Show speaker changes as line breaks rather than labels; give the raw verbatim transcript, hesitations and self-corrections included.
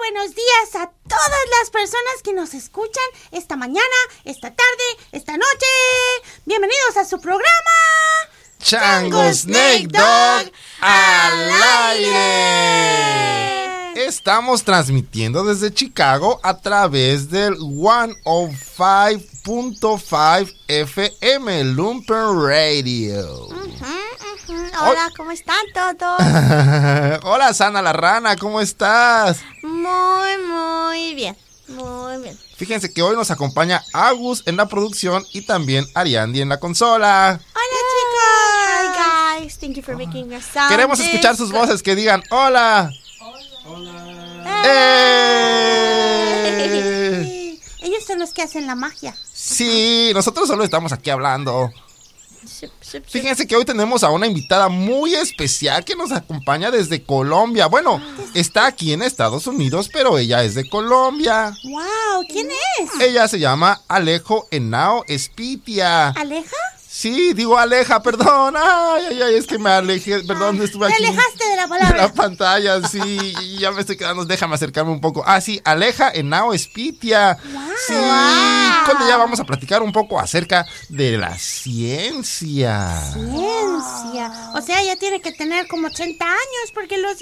buenos días a todas las personas que nos escuchan esta mañana, esta tarde, esta noche. Bienvenidos a su programa
Chango Snake Dog al aire. Estamos transmitiendo desde Chicago a través del ciento cinco punto cinco F M Lumpen Radio.
Uh-huh, uh-huh. Hola, ¿cómo están todos?
Hola, Sana la rana, ¿cómo estás?
Muy, muy bien, muy bien.
Fíjense que hoy nos acompaña Agus en la producción y también Ariandi en la consola.
Hola, chicos. Hi, guys. Thank you for making us sound.
Queremos escuchar sus voces que digan hola.
Hola.
¡Eh!
Ellos son los que hacen la magia.
Sí, nosotros solo estamos aquí hablando.
Sip, sip, sip.
Fíjense que hoy tenemos a una invitada muy especial que nos acompaña desde Colombia. Bueno, está aquí en Estados Unidos, pero ella es de Colombia.
Wow, ¿quién es?
Ella se llama Alejo Henao Espitia.
¿Aleja?
Sí, digo Aleja, perdón. Ay, ay, ay, es que me alejé, perdón, estuve
Te
aquí
alejaste de la
de
palabra.
la pantalla, sí, y ya me estoy quedando, déjame acercarme un poco. Ah, sí, Aleja Henao Espitia.
Wow.
Sí, con ella vamos a platicar un poco acerca de la ciencia.
Ciencia. O sea, ya tiene que tener como ochenta años porque los